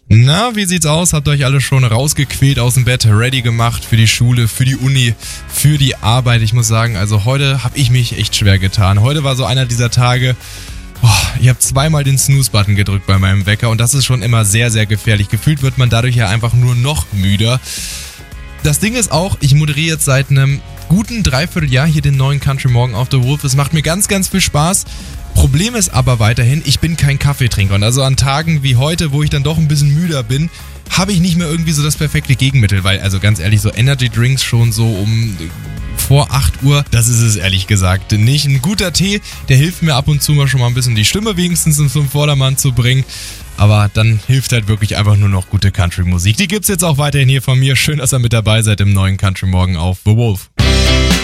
Na, wie sieht's aus? Habt ihr euch alle schon rausgequält aus dem Bett, ready gemacht für die Schule, für die Uni, für die Arbeit? Ich muss sagen, also heute habe ich mich echt schwer getan. Heute war so einer dieser Tage, ich habe zweimal den Snooze-Button gedrückt bei meinem Wecker und das ist schon immer sehr, sehr gefährlich. Gefühlt wird man dadurch ja einfach nur noch müder. Das Ding ist auch, ich moderiere jetzt seit einem guten Dreivierteljahr hier den neuen Country Morgen auf der Wolf. Es macht mir ganz, ganz viel Spaß. Problem ist aber weiterhin, ich bin kein Kaffeetrinker und also an Tagen wie heute, wo ich dann doch ein bisschen müder bin, habe ich nicht mehr irgendwie so das perfekte Gegenmittel, weil also ganz ehrlich, so Energy Drinks schon so um vor 8 Uhr, das ist es ehrlich gesagt nicht. Ein guter Tee, der hilft mir ab und zu mal schon mal ein bisschen die Stimme wenigstens zum Vordermann zu bringen, aber dann hilft halt wirklich einfach nur noch gute Country-Musik. Die gibt's jetzt auch weiterhin hier von mir. Schön, dass ihr mit dabei seid im neuen Country Morgen auf The Wolf.